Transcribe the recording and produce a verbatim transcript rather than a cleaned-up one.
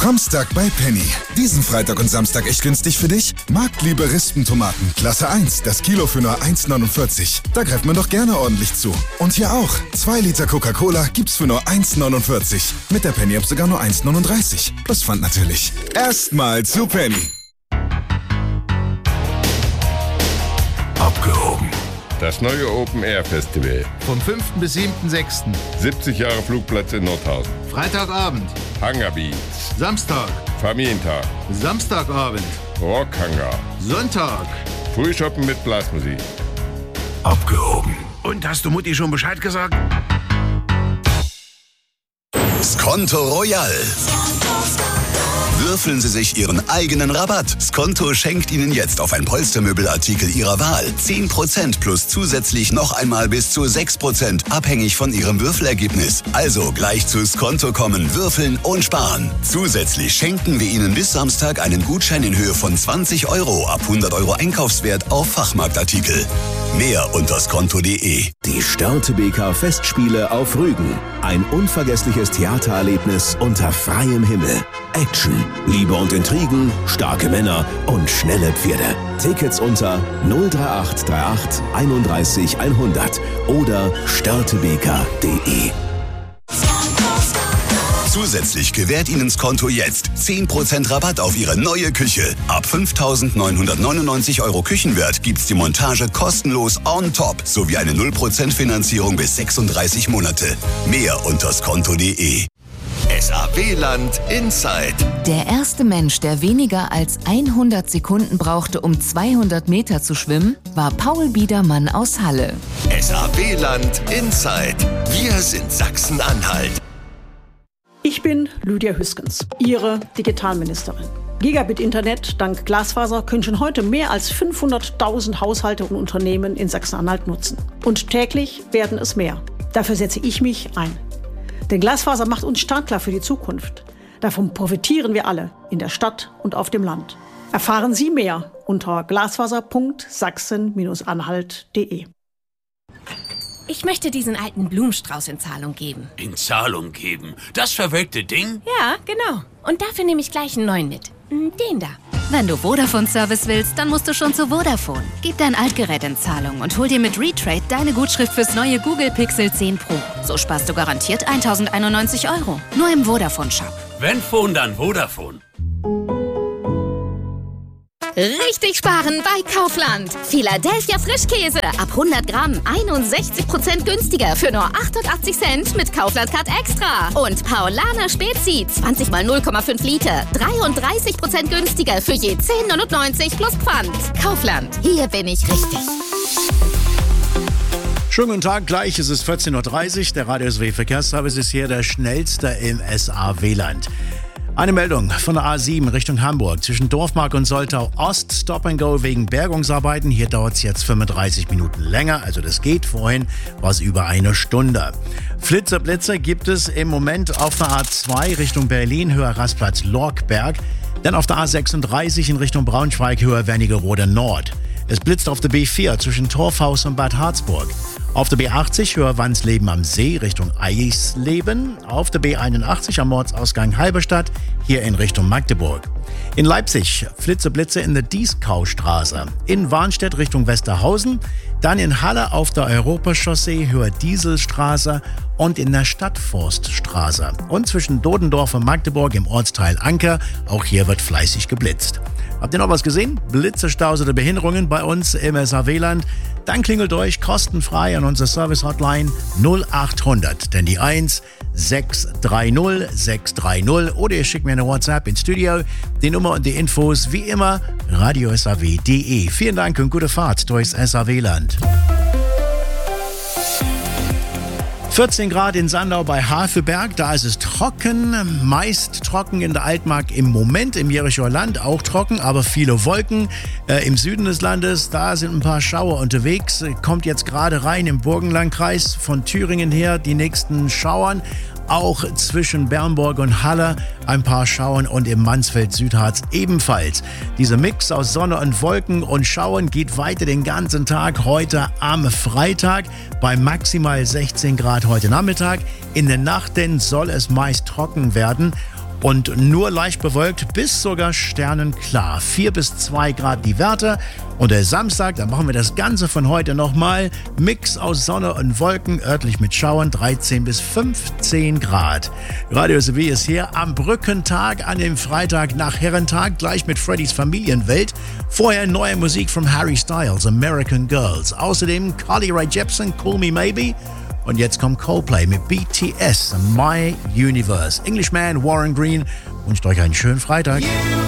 Framstag bei Penny. Diesen Freitag und Samstag echt günstig für dich? Marktliebe Rispentomaten, Klasse eins, das Kilo für nur eins neunundvierzig. Da greift man doch gerne ordentlich zu. Und hier auch. zwei Liter Coca-Cola gibt's für nur eins neunundvierzig. Mit der Penny-App sogar nur eins neununddreißig. Plus Pfand natürlich. Erstmal zu Penny. Abgehoben. Das neue Open Air Festival. Vom fünften bis siebten sechsten siebzig Jahre Flugplatz in Nordhausen. Freitagabend. Hangar Beats. Samstag. Familientag. Samstagabend. Rockhangar. Sonntag. Frühshoppen mit Blasmusik. Abgehoben. Und hast du Mutti schon Bescheid gesagt? Skonto Royal. Würfeln Sie sich Ihren eigenen Rabatt. Skonto schenkt Ihnen jetzt auf ein Polstermöbelartikel Ihrer Wahl zehn Prozent plus zusätzlich noch einmal bis zu sechs Prozent, abhängig von Ihrem Würfelergebnis. Also gleich zu Skonto kommen, würfeln und sparen. Zusätzlich schenken wir Ihnen bis Samstag einen Gutschein in Höhe von zwanzig Euro ab hundert Euro Einkaufswert auf Fachmarktartikel. Mehr unter skonto punkt de. Die Störtebeker Festspiele auf Rügen. Ein unvergessliches Theatererlebnis unter freiem Himmel. Action, Liebe und Intrigen, starke Männer und schnelle Pferde. Tickets unter null drei acht drei acht einunddreißig hundert oder störtebeker punkt de. Zusätzlich gewährt Ihnen Skonto jetzt zehn Prozent Rabatt auf Ihre neue Küche. Ab fünftausendneunhundertneunundneunzig Euro Küchenwert gibt's die Montage kostenlos on top sowie eine null Prozent Finanzierung bis sechsunddreißig Monate. Mehr unter skonto punkt de. S A W-Land Inside. Der erste Mensch, der weniger als hundert Sekunden brauchte, um zweihundert Meter zu schwimmen, war Paul Biedermann aus Halle. S A W-Land Inside. Wir sind Sachsen-Anhalt. Ich bin Lydia Hüskens, Ihre Digitalministerin. Gigabit-Internet dank Glasfaser können schon heute mehr als fünfhunderttausend Haushalte und Unternehmen in Sachsen-Anhalt nutzen. Und täglich werden es mehr. Dafür setze ich mich ein. Denn Glasfaser macht uns startklar für die Zukunft. Davon profitieren wir alle, in der Stadt und auf dem Land. Erfahren Sie mehr unter glasfaser punkt sachsen anhalt punkt de. Ich möchte diesen alten Blumenstrauß in Zahlung geben. In Zahlung geben? Das verwelkte Ding? Ja, genau. Und dafür nehme ich gleich einen neuen mit. Den da. Wenn du Vodafone-Service willst, dann musst du schon zu Vodafone. Gib dein Altgerät in Zahlung und hol dir mit Retrade deine Gutschrift fürs neue Google Pixel zehn Pro. So sparst du garantiert tausendeinundneunzig Euro. Nur im Vodafone-Shop. Wenn Phone, dann Vodafone. Richtig sparen bei Kaufland. Philadelphia Frischkäse ab hundert Gramm einundsechzig Prozent günstiger für nur achtundachtzig Cent mit Kaufland-Card Extra. Und Paulaner Spezi zwanzig mal null Komma fünf Liter dreiunddreißig Prozent günstiger für je zehn neunundneunzig plus Pfand. Kaufland, hier bin ich richtig. Schönen guten Tag, gleich ist es vierzehn Uhr dreißig. Der Radio S W Verkehrsservice ist hier der schnellste im S A W-Land. Eine Meldung von der A sieben Richtung Hamburg. Zwischen Dorfmark und Soltau Ost Stop and Go wegen Bergungsarbeiten. Hier dauert es jetzt fünfunddreißig Minuten länger. Also das geht. Vorhin war es über eine Stunde. Flitzer-Blitzer gibt es im Moment auf der A zwei Richtung Berlin, Höher Rastplatz Lorkberg. Dann auf der A sechsunddreißig in Richtung Braunschweig, Höher Wernigerode Nord. Es blitzt auf der B vier zwischen Torfhaus und Bad Harzburg. Auf der B achtzig Höher Wandsleben am See Richtung Eisleben. Auf der B einundachtzig am Ortsausgang Halberstadt, hier in Richtung Magdeburg. In Leipzig Flitze-Blitze in der Dieskaustraße. In Warnstedt Richtung Westerhausen. Dann in Halle auf der Europachaussee Höher Dieselstraße und in der Stadtforststraße. Und zwischen Dodendorf und Magdeburg im Ortsteil Anker. Auch hier wird fleißig geblitzt. Habt ihr noch was gesehen? Blitzestaus oder Behinderungen bei uns im S A W-Land? Dann klingelt euch kostenfrei an unsere Service-Hotline null achthundert, denn die eins sechs drei null sechs drei null oder ihr schickt mir eine WhatsApp ins Studio. Die Nummer und die Infos wie immer radio s a w punkt de. Vielen Dank und gute Fahrt durchs S A W-Land. vierzehn Grad in Sandau bei Havelberg, da ist es trocken, meist trocken in der Altmark im Moment, im Jerichoer Land auch trocken, aber viele Wolken. Äh, Im Süden des Landes, da sind ein paar Schauer unterwegs, kommt jetzt gerade rein im Burgenlandkreis von Thüringen her die nächsten Schauern. Auch zwischen Bernburg und Halle ein paar Schauern und im Mansfeld-Südharz ebenfalls. Dieser Mix aus Sonne und Wolken und Schauern geht weiter den ganzen Tag heute am Freitag bei maximal sechzehn Grad heute Nachmittag. In der Nacht denn soll es meist trocken werden. und nur leicht bewölkt bis sogar sternenklar. vier bis zwei Grad die Werte. Und der Samstag, da machen wir das Ganze von heute nochmal. Mix aus Sonne und Wolken, örtlich mit Schauern, dreizehn bis fünfzehn Grad. Radio S W ist hier am Brückentag, an dem Freitag nach Herrentag, gleich mit Freddys Familienwelt. Vorher neue Musik von Harry Styles, American Girls. Außerdem Carly Rae Jepsen, Call Me Maybe. Und jetzt kommt Coldplay mit B T S, My Universe. Englishman Warren Green wünscht euch einen schönen Freitag.